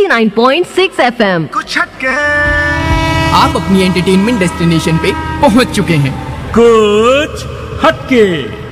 89.6 FM। कुछ हटके आप अपनी एंटरटेनमेंट डेस्टिनेशन पे पहुंच चुके हैं। कुछ हटके।